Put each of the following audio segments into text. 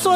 سال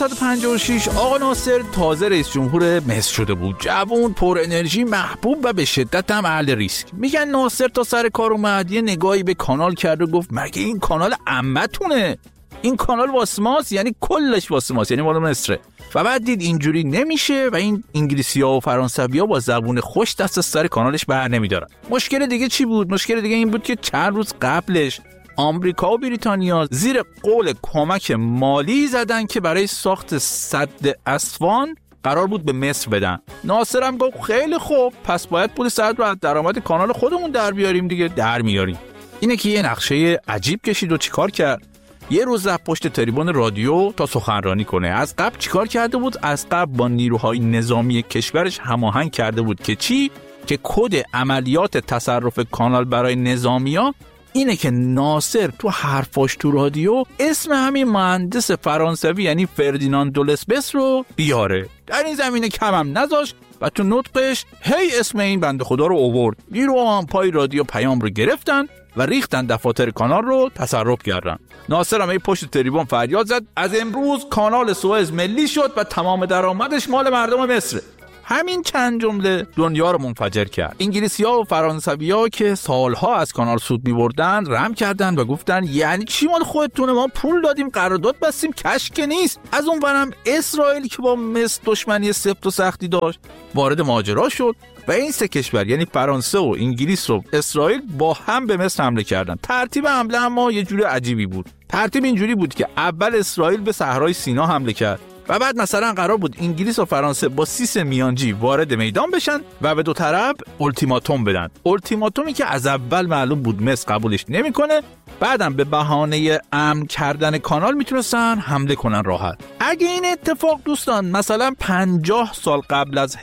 1956 آقا ناصر تازه رئیس جمهور مصر شده بود. جوان، پر انرژی، محبوب و به شدت هم اهل ریسک. میگن ناصر تا سر کار اومد یه نگاهی به کانال کرد و گفت مگه این کانال عمتونه؟ این کانال واسه ماست، یعنی کلش واسه ماست، یعنی مال مصره. و بعد دید اینجوری نمیشه و این انگلیسی‌ها و فرانسوی‌ها با زبون خوش دست از سر کانالش بر نمیدارن. مشکل دیگه چی بود؟ مشکل دیگه این بود که چند روز قبلش آمریکا و بریتانیا زیر قول کمک مالی زدن که برای ساخت سد اسوان قرار بود به مصر بدن. ناصر هم گفت خیلی خوب، پس باید پول سد رو از درآمد کانال خودمون در بیاریم دیگه. در میاریم. اینه که یه نقشه عجیب کشید و چیکار کرد؟ یه روز رفت پشت تریبون رادیو تا سخنرانی کنه. از قبل چیکار کرده بود؟ از قبل با نیروهای نظامی کشورش هماهنگ کرده بود که چی؟ که کد عملیات تصرف کانال برای نظامیا اینه که ناصر تو حرفاش تو رادیو اسم همین مهندس فرانسوی یعنی فردیناند دولسبس رو بیاره. در این زمینه کم هم نذاشت و تو نطقش هی اسم این بنده خدا رو آورد. نیروها هم پای رادیو پیام رو گرفتن و ریختن دفاتر کانال رو تصرف کردن. ناصر هم پشت تریبون فریاد زد از امروز کانال سوئز ملی شد و تمام درآمدش مال مردم مصر. همین چند جمله دنیا رو منفجر کرد. انگلیسی‌ها و فرانسوی‌ها که سالها از کانال سود می‌بردن رم کردن و گفتن یعنی چی مال خودتونه؟ ما پول دادیم، قرارداد بستیم، کش که نیست. از اون برم اسرائیل که با مصر دشمنی سفت و سختی داشت وارد ماجرا شد و این سه کشور یعنی فرانسه و انگلیس و اسرائیل با هم به مصر حمله کردن. ترتیب حمله اما یه جور عجیبی بود. ترتیب اینجوری بود که اول اسرائیل به صحرای سینا حمله کرد و بعد مثلا قرار بود انگلیس و فرانسه با سیس میانجی وارد میدان بشن و به دو طرف التیماتوم بدن. التیماتومی که از اول معلوم بود مصر قبولش نمیکنه. بعدم به بهانه امن کردن کانال میتونستن حمله کنن راحت. اگه این اتفاق دوستان مثلا 50 سال قبل از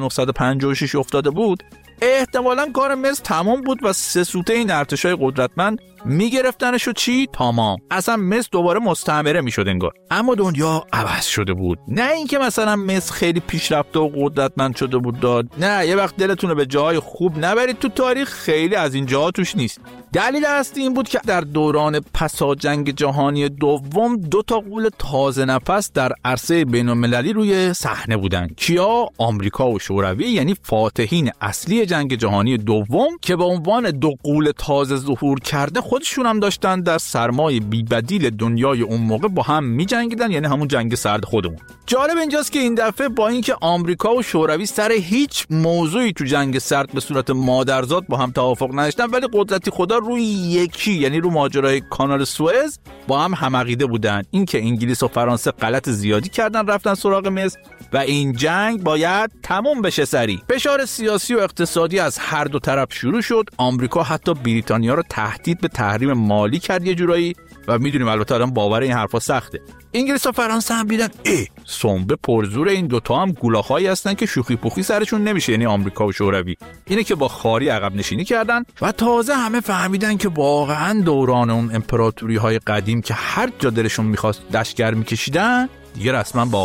1956 افتاده بود، احتمالاً کار مصر تمام بود و سه سوته این ارتشای قدرتمند میگرفتنش و چی؟ تمام. اصلا مصر دوباره مستعمره میشد انگار. اما دنیا عوض شده بود. نه اینکه مثلا مصر خیلی پیشرفته و قدرتمند شده بود داد. نه، یه وقت دلتون رو به جای خوب نبرید تو تاریخ، خیلی از این جاها توش نیست. دلیل اصلی این بود که در دوران پسا جنگ جهانی دوم 2 تا غول تازه نفس در عرصه بین‌المللی روی صحنه بودن. کیا؟ آمریکا و شوروی، یعنی فاتحین اصلی جنگ جهانی دوم که به عنوان 2 غول تازه ظهور کرده خودشون هم داشتن در سرمای بی‌بدیل دنیای اون موقع با هم می‌جنگیدن، یعنی همون جنگ سرد خودمون. جالب اینجاست که این دفعه با اینکه آمریکا و شوروی سر هیچ موضوعی تو جنگ سرد به صورت مادرزاد با هم توافق نداشتن، ولی قدرتی خدا روی یکی، یعنی رو ماجرای کانال سوئز با هم عقیده بودن. اینکه انگلیس و فرانسه غلط زیادی کردن رفتن سراغ مصر و این جنگ باید تموم بشه سریع. فشار سیاسی و اقتصادی از هر دو طرف شروع شد. آمریکا حتی بریتانیا رو تهدید به تحریم مالی کرد یه جورایی و میدونیم البته آدم باور این حرفا سخته. انگلیس و فرانسه هم دیدن سنبه پرزور این دوتا هم گولاخایی هستن که شوخی پوخی سرشون نمیشه، یعنی آمریکا و شوروی. اینه که با خاری عقب نشینی کردن و تازه همه فهمیدن که واقعا دوران اون امپراتوری های قدیم که هر جا دلشون میخواست لشکر میکشیدن دیگه رسما